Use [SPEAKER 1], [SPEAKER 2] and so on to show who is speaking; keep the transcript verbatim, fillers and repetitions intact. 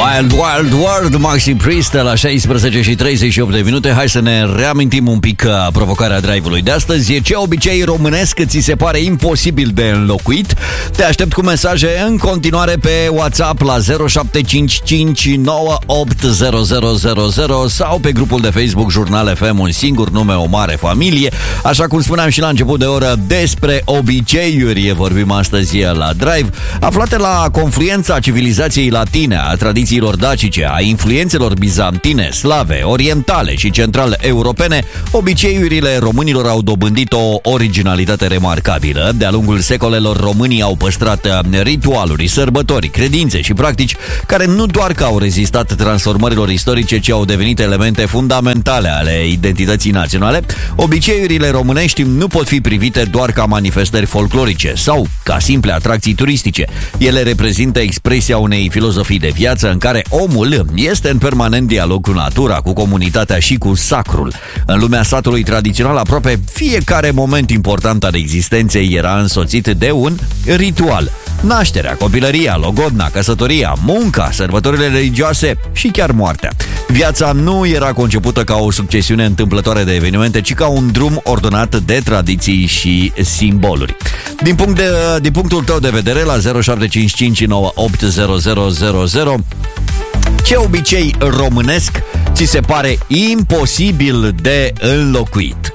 [SPEAKER 1] Wild Wild World, Maxi Priest la șaisprezece și treizeci și opt de minute. Hai să ne reamintim un pic provocarea drive-ului de astăzi. Ce obicei românesc ți se pare imposibil de înlocuit? Te aștept cu mesaje în continuare pe WhatsApp la zero șapte cinci cinci nouă opt zero zero zero zero sau pe grupul de Facebook Jurnal F M, un singur nume, o mare familie. Așa cum spuneam și la început de oră, despre obiceiuri vorbim astăzi la Drive, aflate la confluența civilizației latine, a tradițiilor dacice, a influențelor bizantine, slave, orientale și central europene. Obiceiurile românilor au dobândit o originalitate remarcabilă. De-a lungul secolelor, românii au păstrat ritualuri, sărbători, credințe și practici care nu doar că au rezistat transformărilor istorice, ci au devenit elemente fundamentale ale identității naționale. Obiceiurile românești nu pot fi privite doar ca manifestări folclorice sau ca simple atracții turistice. Ele reprezintă expresia unei filozofii de viață în care omul este în permanent dialog cu natura, cu comunitatea și cu sacrul. În lumea satului tradițional, aproape fiecare moment important al existenței era însoțit de un ritual. Nașterea, copilăria, logodna, căsătoria, munca, sărbătorile religioase și chiar moartea. Viața nu era concepută ca o succesiune întâmplătoare de evenimente, ci ca un drum ordonat de tradiții și simboluri. Din, punct de, din punctul tău de vedere, la zero șapte cinci cinci nouă opt zero zero zero zero, ce obicei românesc ți se pare imposibil de înlocuit?